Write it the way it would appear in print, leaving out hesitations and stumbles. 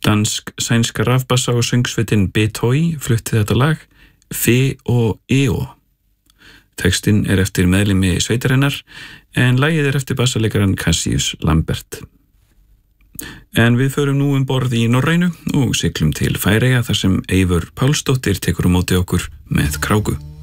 Dansk-sænska rafbassa og söngsveitin Betoi flutti þetta lag Fe og Eo. Textinn eftir meðlimi sveitarinnar en lagið eftir bassaleikaran Cassius Lambert. En við förum nú borð í Norrænu og siglum til Færeyja þar sem Eivör Pálsdóttir tekur á móti okkur með kráku.